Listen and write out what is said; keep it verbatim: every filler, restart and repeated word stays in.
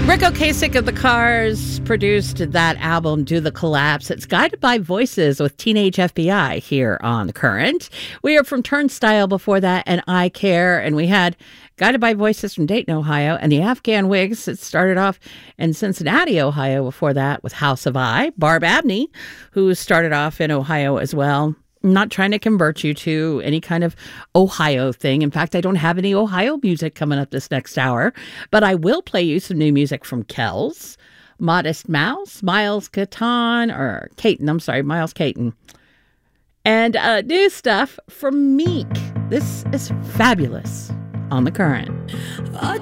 Rick Ocasek of the Cars produced that album, Do the Collapse. It's Guided by Voices with Teenage F B I here on The Current. We are from Turnstile before that and I Care. And we had Guided by Voices from Dayton, Ohio, and the Afghan Wigs. It started off in Cincinnati, Ohio before that with House of I. Barb Abney, who started off in Ohio as well. I'm not trying to convert you to any kind of Ohio thing. In fact, I don't have any Ohio music coming up this next hour, but I will play you some new music from Kells, Modest Mouse, Miles Caton, or Caton, I'm sorry, Miles Caton, and uh, new stuff from Meek. This is fabulous on The Current.